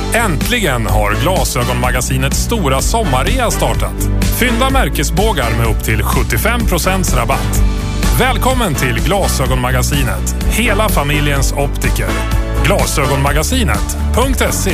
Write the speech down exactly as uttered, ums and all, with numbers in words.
Äntligen har Glasögonmagasinets stora sommarrea startat. Fynda märkesbågar med upp till sjuttiofem procent rabatt. Välkommen till Glasögonmagasinet, hela familjens optiker. Glasögonmagasinet punkt se.